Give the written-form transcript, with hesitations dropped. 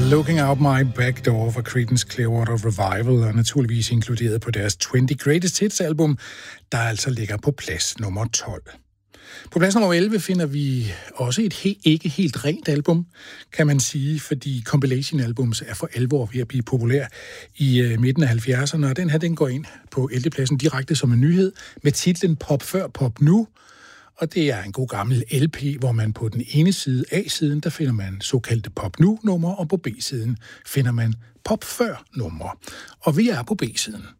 Looking Out My Back Door fra Creedence Clearwater Revival, og naturligvis inkluderet på deres 20 Greatest Hits album, der altså ligger på plads nummer 12. På plads nummer 11 finder vi også et ikke helt rent album, kan man sige, fordi compilation albums er for alvor ved at blive populær i midten af 70'erne, og den her den går ind på 11. pladsen direkte som en nyhed med titlen Pop før, pop nu. Og det er en god gammel LP, hvor man på den ene side, A-siden, der finder man såkaldte pop nu-numre, og på B-siden finder man pop før-numre. Og vi er på B-siden.